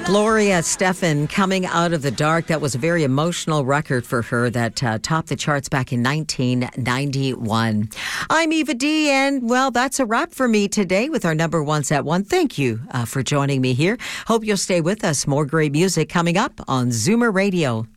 Gloria Estefan, Coming Out of the Dark. That was a very emotional record for her that topped the charts back in 1991. I'm Eva D, and, well, that's a wrap for me today with our number ones at 1. Thank you for joining me here. Hope you'll stay with us. More great music coming up on Zoomer Radio.